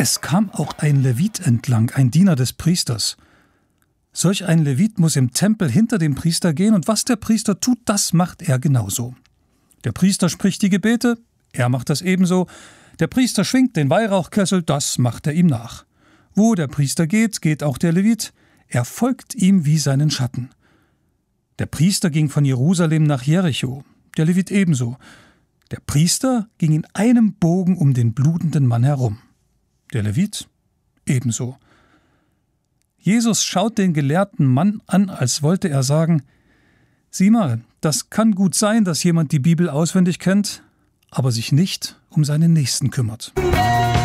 Es kam auch ein Levit entlang, ein Diener des Priesters. Solch ein Levit muss im Tempel hinter dem Priester gehen, und was der Priester tut, das macht er genauso. Der Priester spricht die Gebete, er macht das ebenso. Der Priester schwingt den Weihrauchkessel, das macht er ihm nach. Wo der Priester geht, geht auch der Levit. Er folgt ihm wie seinen Schatten. Der Priester ging von Jerusalem nach Jericho, der Levit ebenso. Der Priester ging in einem Bogen um den blutenden Mann herum. Der Levit ebenso. Jesus schaut den gelehrten Mann an, als wollte er sagen: Sieh mal, das kann gut sein, dass jemand die Bibel auswendig kennt, aber sich nicht um seinen Nächsten kümmert.